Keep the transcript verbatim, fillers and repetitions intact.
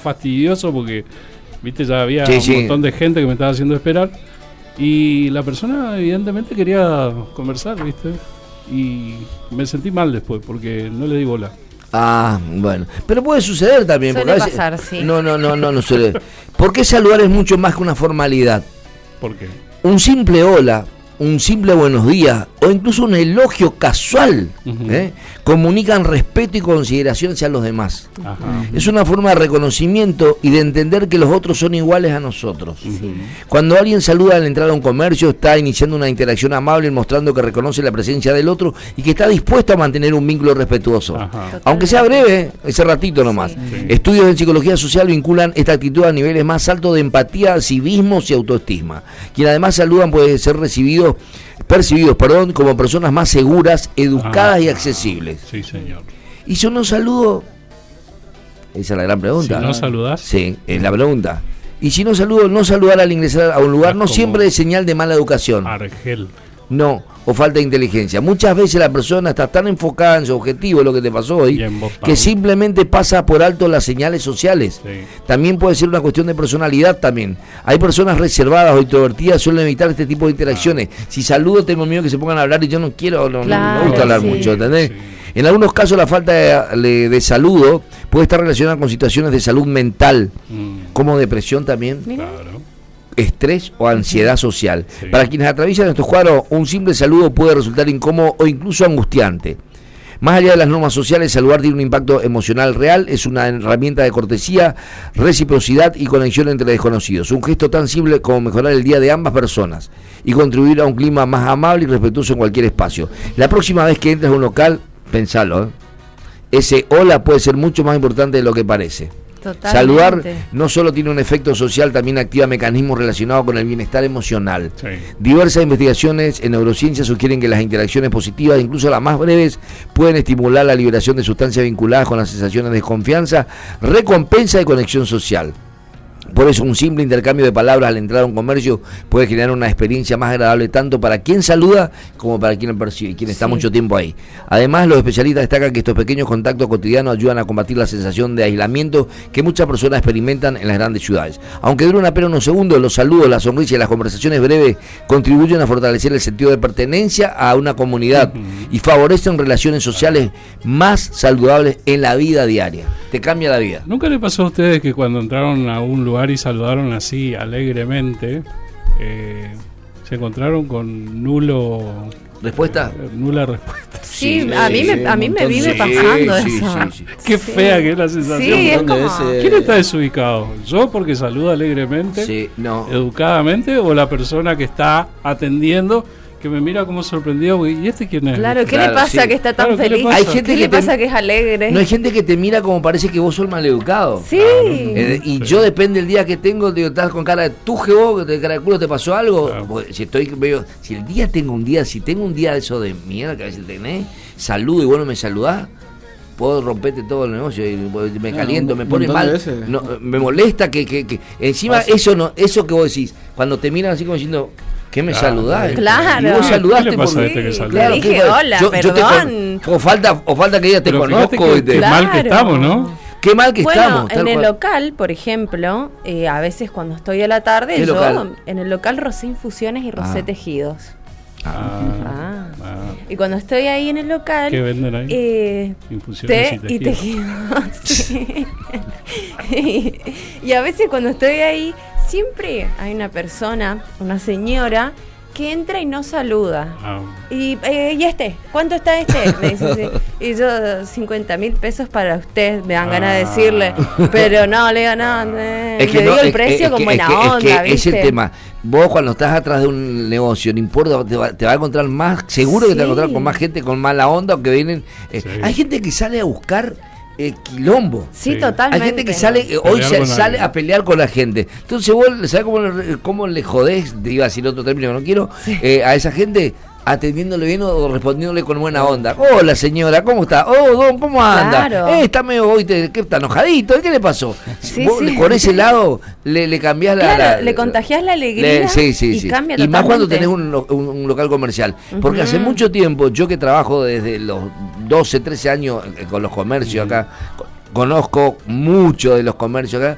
fastidioso porque, viste, ya había sí, un sí. montón de gente que me estaba haciendo esperar. Y la persona evidentemente quería conversar, viste. Y me sentí mal después porque no le di bola. Ah, bueno. Pero puede suceder también. Suele porque a veces, pasar, sí. No, no, no, no, no suele. Porque saludar es mucho más que una formalidad. ¿Por qué? Un simple hola, un simple buenos días o incluso un elogio casual, uh-huh. ¿eh? comunican respeto y consideración hacia los demás. Ajá. Es una forma de reconocimiento y de entender que los otros son iguales a nosotros. Uh-huh. Cuando alguien saluda al entrar a un comercio, está iniciando una interacción amable, mostrando que reconoce la presencia del otro y que está dispuesto a mantener un vínculo respetuoso. Ajá. Aunque sea breve, ese ratito nomás. Sí. Sí. Estudios en psicología social vinculan esta actitud a niveles más altos de empatía, civismo y autoestima. Quien además saludan puede ser recibido percibidos, perdón, como personas más seguras, educadas ah, y accesibles. Sí, señor. ¿Y si no saludo? Esa es la gran pregunta. ¿Si no saludás? Sí, es la pregunta. Y si no saludo, no saludar al ingresar a un lugar no siempre es señal de mala educación. Argel. No, o falta de inteligencia. Muchas veces la persona está tan enfocada en su objetivo, lo que te pasó hoy, que simplemente pasa por alto las señales sociales. Sí. También puede ser una cuestión de personalidad también. Hay personas reservadas o introvertidas, suelen evitar este tipo de interacciones. Ah. Si saludo tengo miedo que se pongan a hablar y yo no quiero, no, claro, no me gusta hablar sí. mucho, ¿entendés? Sí. En algunos casos la falta de, de saludo puede estar relacionada con situaciones de salud mental, mm. como depresión también. Claro. Estrés o ansiedad social. Sí. Para quienes atraviesan estos cuadros, un simple saludo puede resultar incómodo o incluso angustiante. Más allá de las normas sociales, saludar tiene un impacto emocional real, es una herramienta de cortesía, reciprocidad y conexión entre desconocidos. Un gesto tan simple como mejorar el día de ambas personas y contribuir a un clima más amable y respetuoso en cualquier espacio. La próxima vez que entres a un local, pensalo, ¿eh? Ese hola puede ser mucho más importante de lo que parece. Totalmente. Saludar no solo tiene un efecto social, también activa mecanismos relacionados con el bienestar emocional. Sí. Diversas investigaciones en neurociencia sugieren que las interacciones positivas, incluso las más breves, pueden estimular la liberación de sustancias vinculadas con las sensaciones de confianza, recompensa y conexión social. Por eso un simple intercambio de palabras al entrar a un comercio puede generar una experiencia más agradable tanto para quien saluda como para quien lo percibe, quien está sí. mucho tiempo ahí. Además, los especialistas destacan que estos pequeños contactos cotidianos ayudan a combatir la sensación de aislamiento que muchas personas experimentan en las grandes ciudades. Aunque duren apenas unos segundos, los saludos, las sonrisas y las conversaciones breves contribuyen a fortalecer el sentido de pertenencia a una comunidad uh-huh. y favorecen relaciones sociales más saludables en la vida diaria. Te cambia la vida. ¿Nunca le pasó a ustedes que cuando entraron a un lugar y saludaron así alegremente, eh, se encontraron con nulo... ¿Respuesta? Eh, nula respuesta. Sí, sí, a mí me, a mí me vive sí, pasando sí, eso. Sí, sí. Qué sí. fea que es la sensación. Sí, es como... ese... ¿Quién está desubicado? ¿Yo porque saluda alegremente, sí, no. educadamente, o la persona que está atendiendo, que me mira como sorprendido? ¿Y este quién es? Claro, ¿qué claro, le pasa sí. que está tan claro, feliz? Hay gente ¿Qué que le te... pasa que es alegre? No, hay gente que te mira como parece que vos sos maleducado. Sí. Claro, eh, y sí. yo depende del día que tengo, digo, estás con cara de tuje vos, de cara de culo, te pasó algo. Claro. Pues, si estoy veo, si el día tengo un día, si tengo un día de eso de mierda que a veces tenés, saludo y vos no me saludás, puedo romperte todo el negocio y me caliento, no, me pone mal, no, me molesta que, que, que encima Pasa. eso no, eso que vos decís, cuando te miran así como diciendo, ¿qué me claro, saludás? Claro. Y vos saludaste ¿Qué le pasa por a este que sí, saluda? Le dije claro, hola, yo, perdón. Yo te con, o falta o falta que ella te Pero conozco. Que, y te, qué claro. mal que estamos, ¿no? Qué mal que bueno, estamos. En el cual. local, por ejemplo, eh, a veces cuando estoy a la tarde, yo local? en el local rocé infusiones y rocé ah. tejidos. Ah. Ah. Ah. Y cuando estoy ahí en el local, ¿qué venden ahí? Eh, Infusiones té y tejidos. Y, tejidos. Sí. y a veces cuando estoy ahí, siempre hay una persona, una señora, que entra y no saluda. Ah. Y, eh, ¿y este? ¿Cuánto está este? Me dice, sí. Y yo, cincuenta mil pesos para usted, me dan ah. ganas de decirle. Pero no, le digo, no, eh, es que le no, digo el es, precio es, con es buena que, onda, es que ¿viste? Es el tema. Vos cuando estás atrás de un negocio, no importa, te va, te va a encontrar más, seguro sí. que te va a encontrar con más gente con mala onda o que vienen. Eh, sí. Hay gente que sale a buscar eh, quilombo. Sí, sí, totalmente. Hay gente que sale, eh, hoy se, sale a pelear con la gente. Entonces vos, ¿sabés cómo, cómo le jodés? Te iba a decir otro término que no quiero, sí. eh, a esa gente. Atendiéndole bien o respondiéndole con buena onda. Hola señora, ¿cómo está? Oh, don, ¿cómo anda? Claro. Eh, está medio hoy, te, ¿qué está enojadito? ¿Qué le pasó? Sí, Vos, sí. Con ese lado le, le cambiás claro, la, la... le contagiás la alegría le, sí, sí, y sí. cambia y totalmente. más cuando tenés un, un, un local comercial. Porque uh-huh. hace mucho tiempo, yo que trabajo desde los doce, trece años con los comercios uh-huh. acá, conozco mucho de los comercios acá,